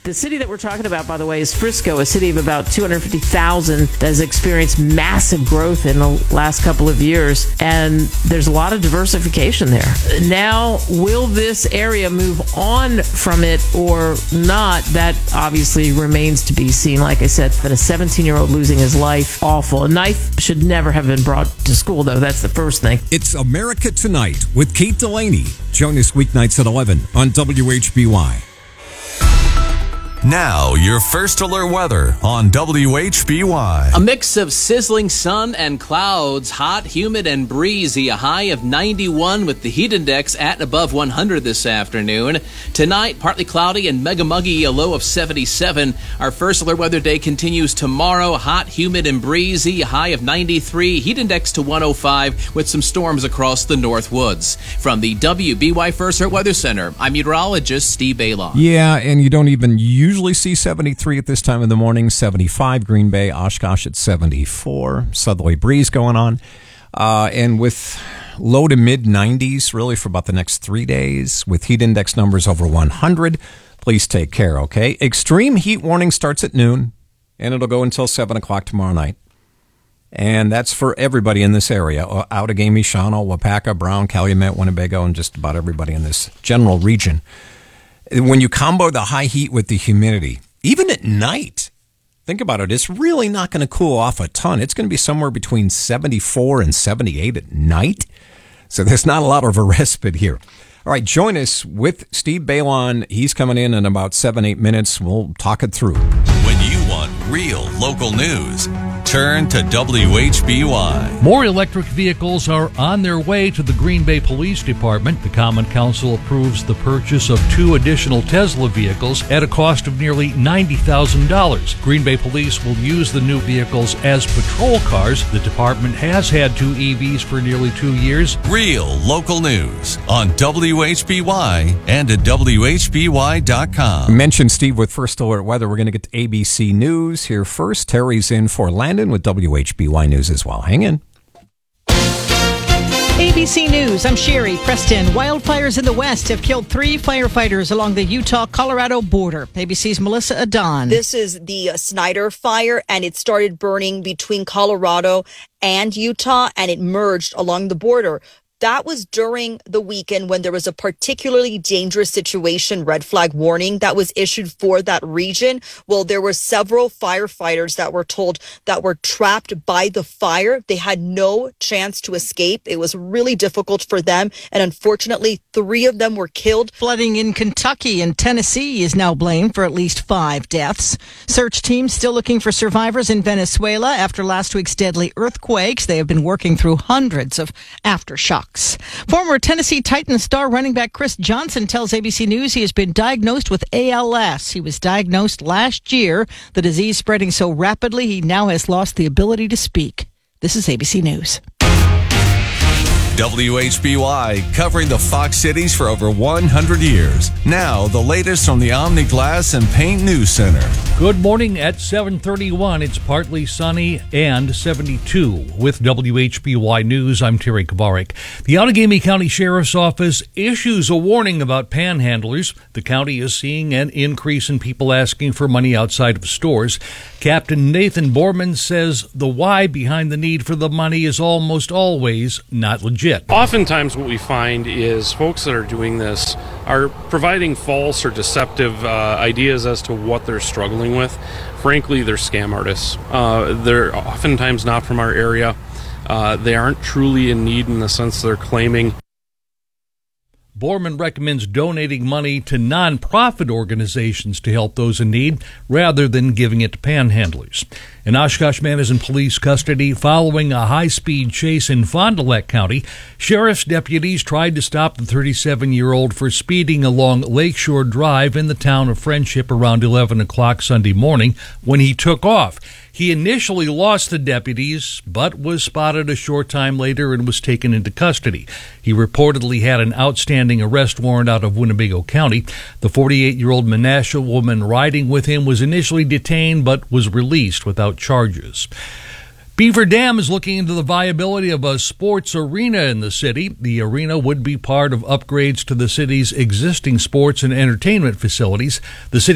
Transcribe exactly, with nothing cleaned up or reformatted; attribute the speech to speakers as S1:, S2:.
S1: The city that we're talking about, by the way, is Frisco, a city of about two hundred fifty thousand that has experienced massive growth in the last couple of years. And there's a lot of diversification there. Now, will this area move on from it or not? That obviously remains to be seen. Like I said, that a seventeen-year-old losing his life, awful. A knife should never have been brought to school, though. That's the first thing.
S2: It's America Tonight with Kate Delaney. Join us weeknights at eleven on W H B Y.
S3: Now, your first alert weather on W H B Y.
S4: A mix of sizzling sun and clouds, hot, humid, and breezy. A high of ninety-one with the heat index at above one hundred this afternoon. Tonight, partly cloudy and mega muggy, a low of seventy-seven. Our first alert weather day continues tomorrow. Hot, humid, and breezy. A high of ninety-three. Heat index to one oh five with some storms across the North Woods. From the W B Y First Alert Weather Center, I'm meteorologist Steve Baylon.
S2: Yeah, and you don't even use usually see seventy-three at this time in the morning, seventy-five Green Bay, Oshkosh at seventy-four, southerly breeze going on, uh, and with low to mid nineties really for about the next three days with heat index numbers over one hundred. Please take care, okay? Extreme heat warning starts at noon, and it'll go until seven o'clock tomorrow night. And that's for everybody in this area, Outagamie, Shawano, Wapaka, Brown, Calumet, Winnebago, and just about everybody in this general region. When you combo the high heat with the humidity, even at night, think about it, it's really not going to cool off a ton. It's going to be somewhere between seventy-four and seventy-eight at night. So there's not a lot of a respite here. All right, join us with Steve Baylon. He's coming in in about seven, eight minutes. We'll talk it through.
S3: When you want real local news, turn to W H B Y.
S5: More electric vehicles are on their way to the Green Bay Police Department. The Common Council approves the purchase of two additional Tesla vehicles at a cost of nearly ninety thousand dollars. Green Bay Police will use the new vehicles as patrol cars. The department has had two E Vs for nearly two years.
S3: Real local news on W H B Y and at W H B Y dot com.
S2: Mentioned Steve with First Alert Weather. We're going to get to A B C News here first. Terry's in for Landon with W H B Y News as well. Hang in.
S6: A B C News, I'm Sherry Preston. Wildfires in the west have killed three firefighters along the Utah-Colorado border. A B C's Melissa Adon.
S7: This is the uh, Snyder fire, and it started burning between Colorado and Utah, and it merged along the border. That was during the weekend when there was a particularly dangerous situation, red flag warning, that was issued for that region. Well, there were several firefighters that were told that were trapped by the fire. They had no chance to escape. It was really difficult for them. And unfortunately, three of them were killed.
S6: Flooding in Kentucky and Tennessee is now blamed for at least five deaths. Search teams still looking for survivors in Venezuela after last week's deadly earthquakes. They have been working through hundreds of aftershocks. Former Tennessee Titans star running back Chris Johnson tells A B C News he has been diagnosed with A L S. He was diagnosed last year. The disease spreading so rapidly, he now has lost the ability to speak. This is A B C News.
S3: W H B Y, covering the Fox cities for over one hundred years. Now, the latest from the Omni Glass and Paint News Center.
S5: Good morning at seven thirty-one. It's partly sunny and seventy-two. With W H B Y News, I'm Terry Kavarik. The Outagamie County Sheriff's Office issues a warning about panhandlers. The county is seeing an increase in people asking for money outside of stores. Captain Nathan Borman says the why behind the need for the money is almost always not legit.
S8: Oftentimes what we find is folks that are doing this are providing false or deceptive uh, ideas as to what they're struggling with. Frankly, they're scam artists. Uh, they're oftentimes not from our area. Uh, they aren't truly in need in the sense they're claiming.
S5: Borman recommends donating money to nonprofit organizations to help those in need rather than giving it to panhandlers. An Oshkosh man is in police custody following a high-speed chase in Fond du Lac County. Sheriff's deputies tried to stop the thirty-seven-year-old for speeding along Lakeshore Drive in the town of Friendship around eleven o'clock Sunday morning when he took off. He initially lost the deputies, but was spotted a short time later and was taken into custody. He reportedly had an outstanding arrest warrant out of Winnebago County. The forty-eight-year-old Menasha woman riding with him was initially detained but was released without charges. Beaver Dam is looking into the viability of a sports arena in the city. The arena would be part of upgrades to the city's existing sports and entertainment facilities. The city